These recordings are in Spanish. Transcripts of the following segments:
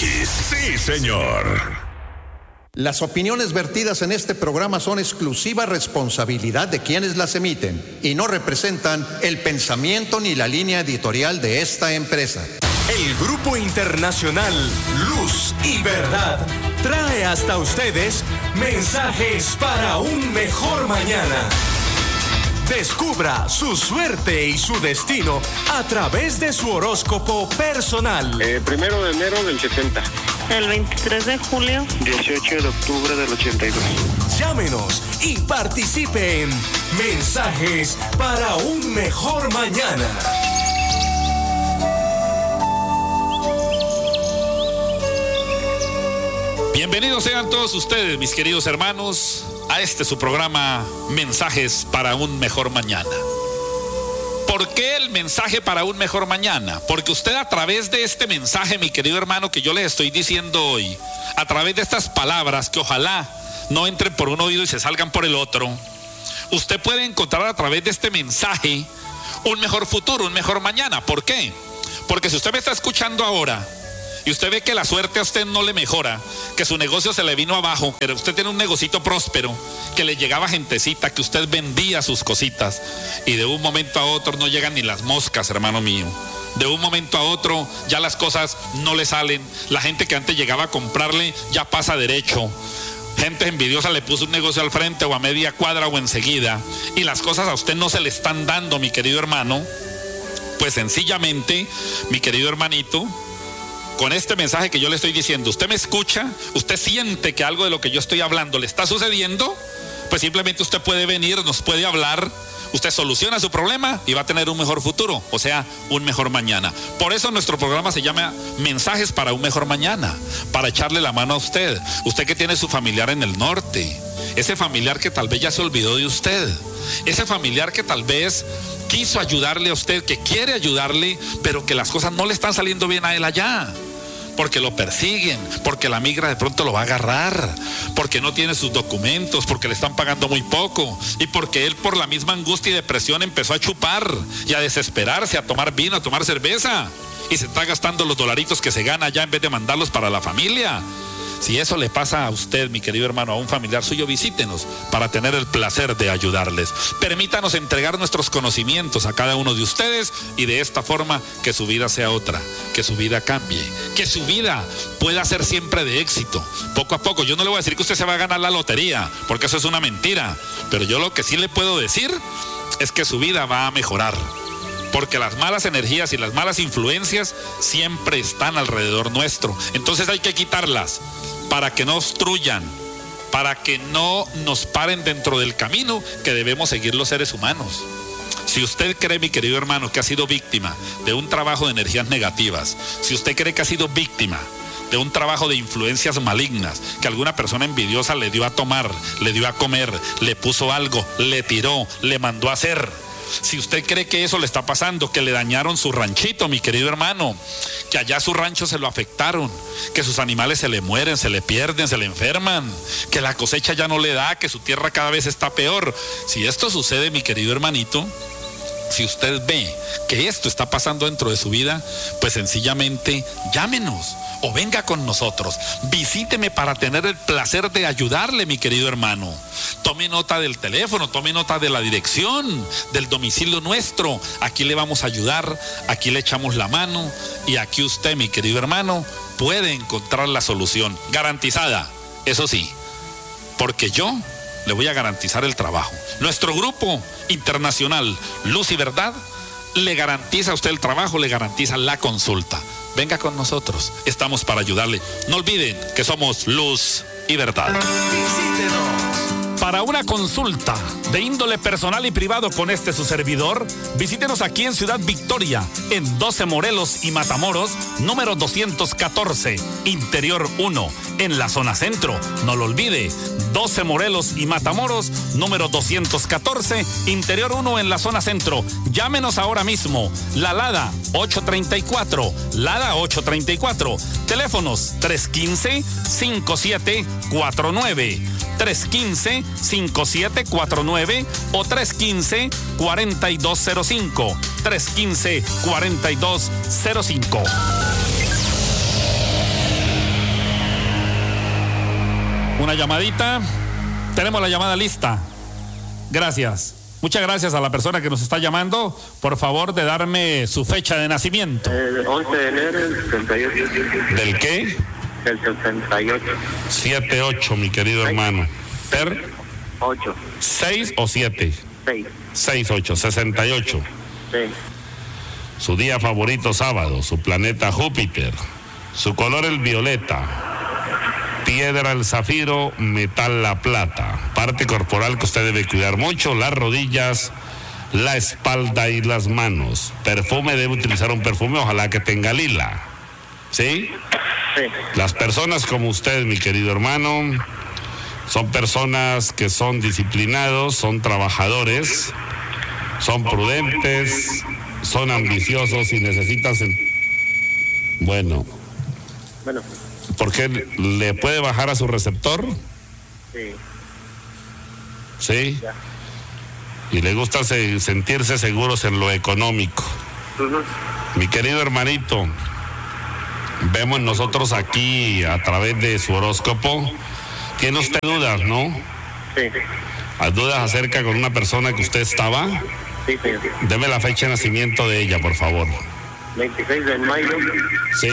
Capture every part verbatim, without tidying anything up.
X. Sí, señor. Las opiniones vertidas en este programa son exclusiva responsabilidad de quienes las emiten y no representan el pensamiento ni la línea editorial de esta empresa. El Grupo Internacional Luz y Verdad trae hasta ustedes mensajes para un mejor mañana. Descubra su suerte y su destino a través de su horóscopo personal. Eh, primero de enero del setenta. El veintitrés de julio. dieciocho de octubre del ochenta y dos. Llámenos y participe en Mensajes para un mejor mañana. Bienvenidos sean todos ustedes, mis queridos hermanos, a este su programa Mensajes para un mejor mañana. ¿Por qué el mensaje para un mejor mañana? Porque usted a través de este mensaje, mi querido hermano, que yo les estoy diciendo hoy, a través de estas palabras que ojalá no entren por un oído y se salgan por el otro, usted puede encontrar a través de este mensaje un mejor futuro, un mejor mañana. ¿Por qué? Porque si usted me está escuchando ahora y usted ve que la suerte a usted no le mejora, que su negocio se le vino abajo, pero usted tiene un negocito próspero, que le llegaba gentecita, que usted vendía sus cositas, y de un momento a otro no llegan ni las moscas, hermano mío. De un momento a otro ya las cosas no le salen. La gente que antes llegaba a comprarle ya pasa derecho. Gente envidiosa le puso un negocio al frente o a media cuadra o enseguida, y las cosas a usted no se le están dando, mi querido hermano. Pues sencillamente, mi querido hermanito, con este mensaje que yo le estoy diciendo, usted me escucha, usted siente que algo de lo que yo estoy hablando le está sucediendo, pues simplemente usted puede venir, nos puede hablar, usted soluciona su problema y va a tener un mejor futuro, o sea, un mejor mañana. Por eso nuestro programa se llama Mensajes para un mejor mañana, para echarle la mano a usted, usted que tiene su familiar en el norte, ese familiar que tal vez ya se olvidó de usted, ese familiar que tal vez quiso ayudarle a usted, que quiere ayudarle, pero que las cosas no le están saliendo bien a él allá, porque lo persiguen, porque la migra de pronto lo va a agarrar, porque no tiene sus documentos, porque le están pagando muy poco, y porque él por la misma angustia y depresión empezó a chupar y a desesperarse, a tomar vino, a tomar cerveza, y se está gastando los dolaritos que se gana allá en vez de mandarlos para la familia. Si eso le pasa a usted, mi querido hermano, a un familiar suyo, visítenos para tener el placer de ayudarles. Permítanos entregar nuestros conocimientos a cada uno de ustedes y de esta forma que su vida sea otra, que su vida cambie, que su vida pueda ser siempre de éxito. Poco a poco, yo no le voy a decir que usted se va a ganar la lotería, porque eso es una mentira, pero yo lo que sí le puedo decir es que su vida va a mejorar. Porque las malas energías y las malas influencias siempre están alrededor nuestro. Entonces hay que quitarlas para que no obstruyan, para que no nos paren dentro del camino que debemos seguir los seres humanos. Si usted cree, mi querido hermano, que ha sido víctima de un trabajo de energías negativas, si usted cree que ha sido víctima de un trabajo de influencias malignas, que alguna persona envidiosa le dio a tomar, le dio a comer, le puso algo, le tiró, le mandó a hacer, si usted cree que eso le está pasando, que le dañaron su ranchito, mi querido hermano, que allá su rancho se lo afectaron, que sus animales se le mueren, se le pierden, se le enferman, que la cosecha ya no le da, que su tierra cada vez está peor, si esto sucede, mi querido hermanito, si usted ve que esto está pasando dentro de su vida, pues sencillamente llámenos o venga con nosotros, visíteme para tener el placer de ayudarle, mi querido hermano. Tome nota del teléfono, tome nota de la dirección, del domicilio nuestro. Aquí le vamos a ayudar, aquí le echamos la mano y aquí usted, mi querido hermano, puede encontrar la solución garantizada, eso sí, porque yo le voy a garantizar el trabajo. Nuestro grupo internacional Luz y Verdad le garantiza a usted el trabajo, le garantiza la consulta. Venga con nosotros, estamos para ayudarle. No olviden que somos Luz y Verdad. Visítenos. Para una consulta de índole personal y privado con este su servidor, visítenos aquí en Ciudad Victoria, en doce Morelos y Matamoros, número doscientos catorce, Interior uno, en la zona centro. No lo olvide, doce Morelos y Matamoros, número doscientos catorce, Interior uno, en la zona centro. Llámenos ahora mismo, la Lada ocho treinta y cuatro, Lada ocho treinta y cuatro, teléfonos tres uno cinco, cinco siete cuatro nueve, tres uno cinco, cinco siete cuatro nueve o tres uno cinco, cuatro dos cero cinco, tres uno cinco, cuatro dos cero cinco. Una llamadita. Tenemos la llamada lista. Gracias. Muchas gracias a la persona que nos está llamando. Por favor, de darme su fecha de nacimiento. El once de enero del setenta y ocho. ¿Del qué? Del setenta y ocho. siete ocho, mi querido hermano. ¿Per? ocho. ¿seis o siete? seis. seis ocho, sesenta y ocho. Sí. Su día favorito sábado, su planeta Júpiter. Su color el violeta. Piedra el zafiro, metal la plata. Parte corporal que usted debe cuidar mucho, las rodillas, la espalda y las manos. Perfume, debe utilizar un perfume, ojalá que tenga lila. ¿Sí? Sí. Las personas como usted, mi querido hermano, son personas que son disciplinados, son trabajadores, son prudentes, son ambiciosos y necesitan... Sen- bueno. Bueno. ¿Por qué le puede bajar a su receptor? Sí. ¿Sí? Ya. Y le gusta se- sentirse seguros en lo económico. Uh-huh. Mi querido hermanito, vemos nosotros aquí a través de su horóscopo, tiene usted dudas, ¿no? Sí. ¿Hay dudas acerca con una persona que usted estaba? Sí, señor. Deme la fecha de nacimiento de ella, por favor. veintiséis de mayo ¿Sí?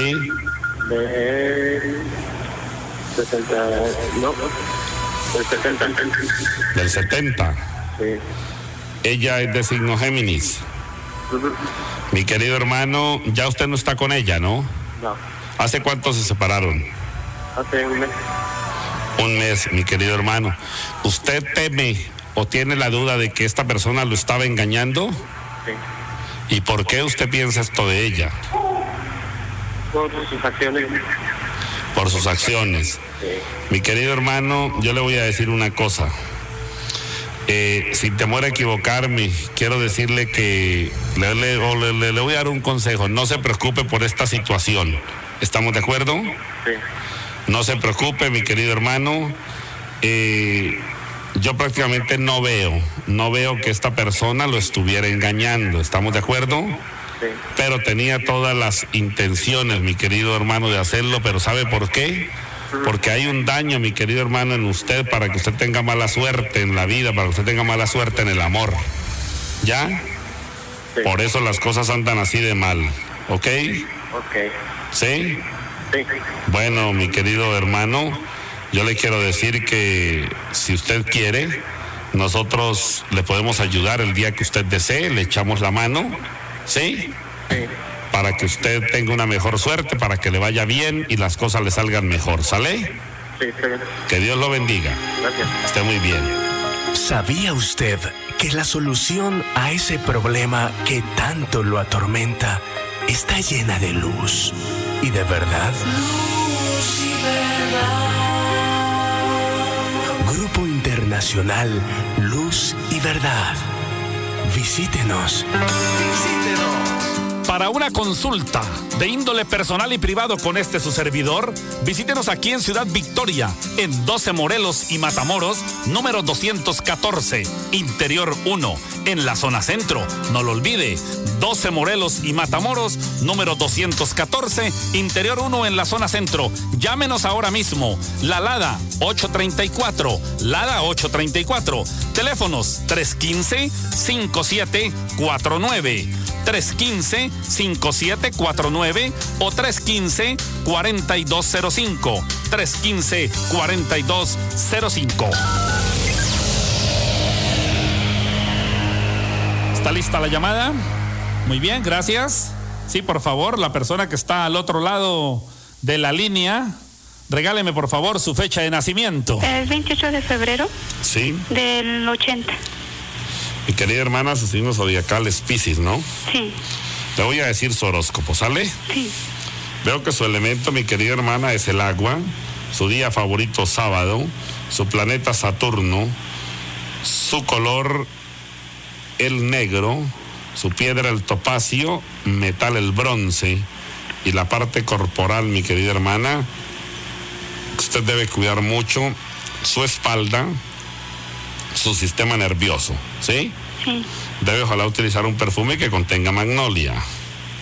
de setenta. No. Del setenta. Del setenta. Sí. Ella es de signo Géminis. Uh-huh. Mi querido hermano, ya usted no está con ella, ¿no? No. ¿Hace cuánto se separaron? Hace un mes. Un mes, mi querido hermano. ¿Usted teme o tiene la duda de que esta persona lo estaba engañando? Sí. ¿Y por qué usted piensa esto de ella? Por sus acciones. Por sus acciones. Sí. Mi querido hermano, yo le voy a decir una cosa. Eh, sin temor a equivocarme, quiero decirle que le, le, o le, le, le voy a dar un consejo. No se preocupe por esta situación. ¿Estamos de acuerdo? Sí. No se preocupe, mi querido hermano. Eh, yo prácticamente no veo, no veo que esta persona lo estuviera engañando. ¿Estamos de acuerdo? Sí. Pero tenía todas las intenciones, mi querido hermano, de hacerlo. Pero ¿sabe por qué? Porque hay un daño, mi querido hermano, en usted para que usted tenga mala suerte en la vida, para que usted tenga mala suerte en el amor. ¿Ya? Sí. Por eso las cosas andan así de mal. ¿Ok? Ok. ¿Sí? Sí. Bueno, mi querido hermano, yo le quiero decir que si usted quiere, nosotros le podemos ayudar el día que usted desee, le echamos la mano, ¿sí? Sí. Para que usted tenga una mejor suerte, para que le vaya bien y las cosas le salgan mejor, ¿sale? Sí, está bien. Que Dios lo bendiga. Gracias. Esté muy bien. ¿Sabía usted que la solución a ese problema que tanto lo atormenta está llena de luz y de verdad? Luz y verdad. Grupo Internacional Luz y Verdad. Visítenos. Visítenos. Para una consulta de índole personal y privado con este su servidor, visítenos aquí en Ciudad Victoria, en doce Morelos y Matamoros, número doscientos catorce, Interior uno, en la zona centro. No lo olvide, doce Morelos y Matamoros, número doscientos catorce, Interior uno, en la zona centro. Llámenos ahora mismo, la Lada ocho treinta y cuatro, Lada ocho treinta y cuatro, teléfonos tres uno cinco, cinco siete cuatro nueve, tres uno cinco, cinco siete cuatro nueve o tres uno cinco, cuatro dos cero cinco, tres uno cinco, cuatro dos cero cinco. ¿Está lista la llamada? Muy bien, gracias. Sí, por favor, la persona que está al otro lado de la línea, regáleme por favor su fecha de nacimiento. El veintiocho de febrero Sí, del ochenta. mi querida hermana, su signo zodiacal es Piscis, ¿no? Sí, Le voy a decir su horóscopo, ¿sale? sí. Veo que su elemento, mi querida hermana, es el agua, su día favorito sábado, su planeta Saturno, su color el negro, su piedra el topacio, metal el bronce, y la parte corporal, mi querida hermana, usted debe cuidar mucho su espalda, su sistema nervioso, ¿sí? Sí. Debe ojalá utilizar un perfume que contenga magnolia.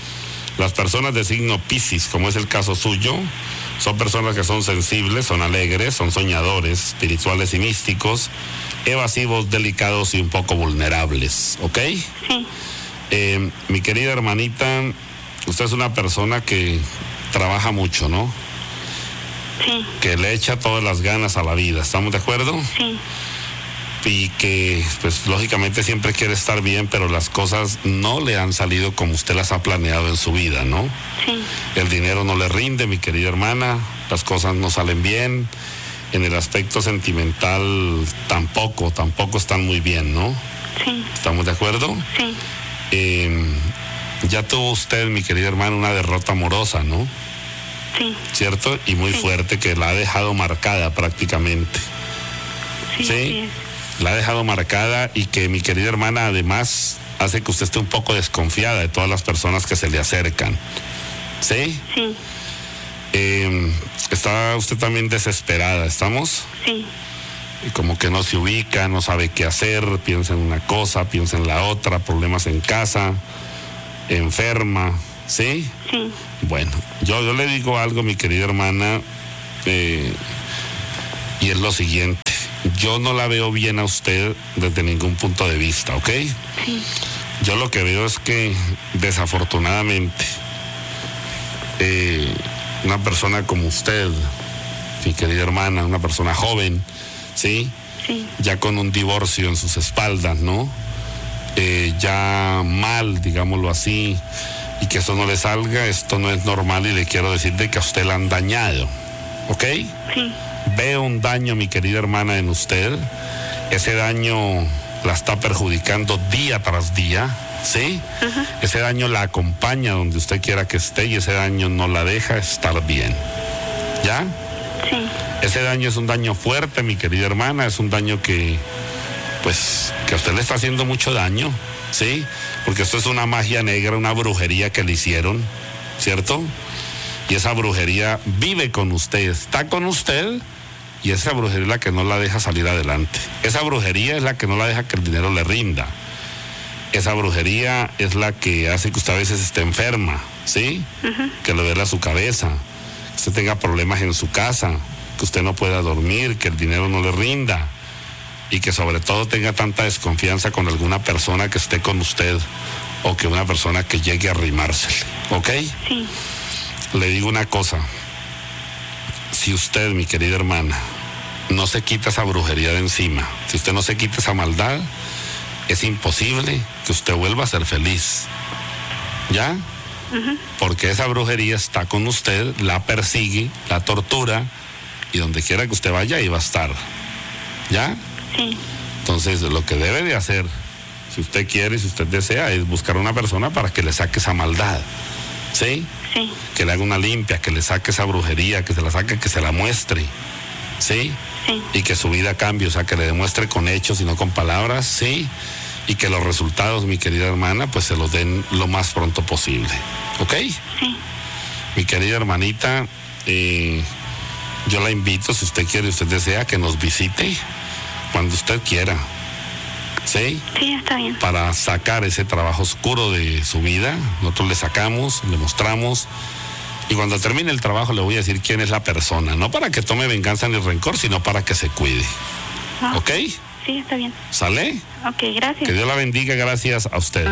Las personas de signo Piscis, como es el caso suyo, son personas que son sensibles, son alegres, son soñadores, espirituales y místicos, evasivos, delicados y un poco vulnerables, ¿ok? Sí. Eh, mi querida hermanita, usted es una persona que trabaja mucho, ¿no? Sí. Que le echa todas las ganas a la vida, ¿estamos de acuerdo? Sí. Y que, pues, lógicamente siempre quiere estar bien, pero las cosas no le han salido como usted las ha planeado en su vida, ¿no? Sí. El dinero no le rinde, mi querida hermana, las cosas no salen bien, en el aspecto sentimental tampoco, tampoco están muy bien, ¿no? Sí. ¿Estamos de acuerdo? Sí. Eh, ya tuvo usted, mi querida hermana, una derrota amorosa, ¿no? Sí. ¿Cierto? Y muy Sí. fuerte, que la ha dejado marcada prácticamente. Sí. ¿Sí? Así es. La ha dejado marcada y que mi querida hermana además hace que usted esté un poco desconfiada de todas las personas que se le acercan. ¿Sí? Sí. Eh, está usted también desesperada, ¿estamos? Sí. Y como que no se ubica, no sabe qué hacer, piensa en una cosa, piensa en la otra, problemas en casa, enferma, ¿sí? Sí. Bueno, yo, yo le digo algo, mi querida hermana, eh, y es lo siguiente. Yo no la veo bien a usted desde ningún punto de vista, ¿ok? Sí. Yo lo que veo es que, desafortunadamente, eh, una persona como usted, mi querida hermana, una persona joven, ¿sí? Sí. Ya con un divorcio en sus espaldas, ¿no? Eh, ya mal, digámoslo así, y que eso no le salga, esto no es normal y le quiero decir de que a usted la han dañado, ¿ok? Sí. Veo un daño, mi querida hermana, en usted. Ese daño la está perjudicando día tras día, ¿sí? Ajá. Ese daño la acompaña donde usted quiera que esté y ese daño no la deja estar bien. ¿Ya? Sí. Ese daño es un daño fuerte, mi querida hermana, es un daño que, pues, que a usted le está haciendo mucho daño, ¿sí? Porque esto es una magia negra, una brujería que le hicieron, ¿cierto? Y esa brujería vive con usted, está con usted, y esa brujería es la que no la deja salir adelante. Esa brujería es la que no la deja que el dinero le rinda. Esa brujería es la que hace que usted a veces esté enferma, ¿sí? Uh-huh. Que le duela su cabeza, que usted tenga problemas en su casa, que usted no pueda dormir, que el dinero no le rinda, y que sobre todo tenga tanta desconfianza con alguna persona que esté con usted, o que una persona que llegue a arrimársele, ¿ok? Sí. Le digo una cosa, si usted, mi querida hermana, no se quita esa brujería de encima, si usted no se quita esa maldad, es imposible que usted vuelva a ser feliz, ¿ya? Uh-huh. Porque esa brujería está con usted, la persigue, la tortura, y donde quiera que usted vaya, ahí va a estar, ¿ya? Sí. Entonces, lo que debe de hacer, si usted quiere, si usted desea, es buscar una persona para que le saque esa maldad, ¿sí? Sí. Que le haga una limpia, que le saque esa brujería, que se la saque, que se la muestre, ¿sí? Sí. Y que su vida cambie, o sea, que le demuestre con hechos y no con palabras, ¿sí? Y que los resultados, mi querida hermana, pues se los den lo más pronto posible, ¿ok? Sí. Mi querida hermanita, eh, yo la invito, si usted quiere, usted desea, que nos visite cuando usted quiera, ¿sí? Sí, está bien. Para sacar ese trabajo oscuro de su vida. Nosotros le sacamos, le mostramos, y cuando termine el trabajo le voy a decir quién es la persona, no para que tome venganza ni rencor, sino para que se cuide. Ah, ¿Ok? Sí, está bien. ¿Sale? Ok, gracias. Que Dios la bendiga, gracias a usted.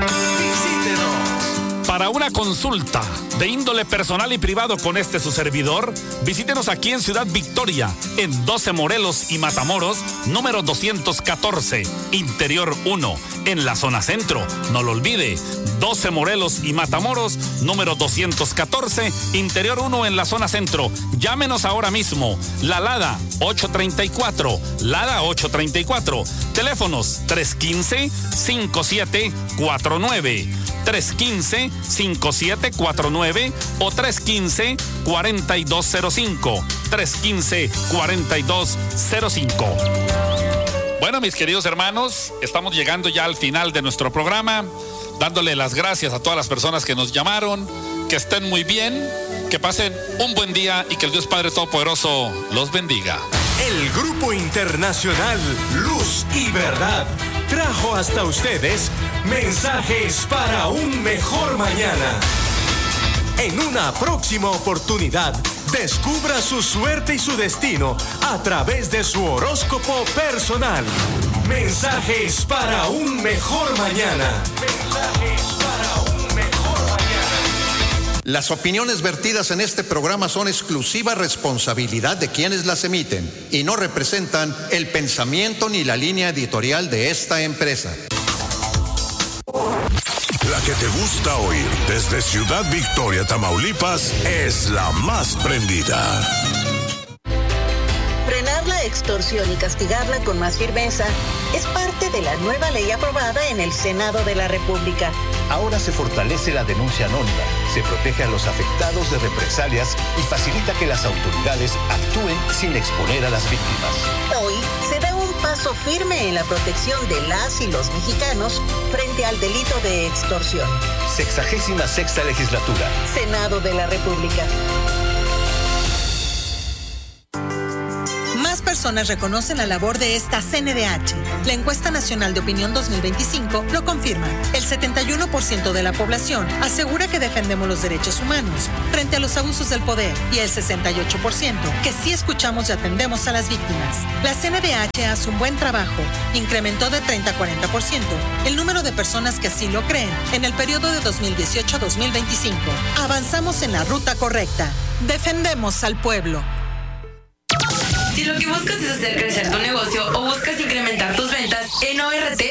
Visítenos. Para una consulta de índole personal y privado con este su servidor, visítenos aquí en Ciudad Victoria, en doce Morelos y Matamoros, número doscientos catorce, Interior uno, en la zona centro. No lo olvide, doce Morelos y Matamoros, número doscientos catorce, Interior uno, en la zona centro. Llámenos ahora mismo. La Lada ocho treinta y cuatro, Lada ocho treinta y cuatro. Teléfonos tres uno cinco, cinco siete cuatro nueve, tres uno cinco, cinco siete cuatro nueve o tres uno cinco, cuatro dos cero cinco, tres uno cinco, cuatro dos cero cinco. Bueno, mis queridos hermanos, estamos llegando ya al final de nuestro programa, dándole las gracias a todas las personas que nos llamaron, que estén muy bien, que pasen un buen día y que el Dios Padre Todopoderoso los bendiga. El Grupo Internacional Luz y Verdad trajo hasta ustedes mensajes para un mejor mañana. En una próxima oportunidad, descubra su suerte y su destino a través de su horóscopo personal. Mensajes para un mejor mañana. Mensajes para un mejor mañana. Las opiniones vertidas en este programa son exclusiva responsabilidad de quienes las emiten y no representan el pensamiento ni la línea editorial de esta empresa. La que te gusta oír desde Ciudad Victoria, Tamaulipas, es la más prendida. Frenar la extorsión y castigarla con más firmeza es parte de la nueva ley aprobada en el Senado de la República. Ahora se fortalece la denuncia anónima, se protege a los afectados de represalias y facilita que las autoridades actúen sin exponer a las víctimas. Hoy se da un paso firme en la protección de las y los mexicanos frente al delito de extorsión. Sexagésima sexta legislatura. Senado de la República. Más personas reconocen la labor de esta C N D H. La encuesta nacional de opinión dos mil veinticinco lo confirma. El setenta y uno por ciento de la población asegura que defendemos los derechos humanos frente a los abusos del poder y el sesenta y ocho por ciento que sí escuchamos y atendemos a las víctimas. La C N D H hace un buen trabajo. Incrementó de treinta a cuarenta por ciento el número de personas que así lo creen en el periodo de dos mil dieciocho a dos mil veinticinco. Avanzamos en la ruta correcta. Defendemos al pueblo. Si lo que buscas es hacer crecer tu negocio o buscas incrementar tus ventas, en O R T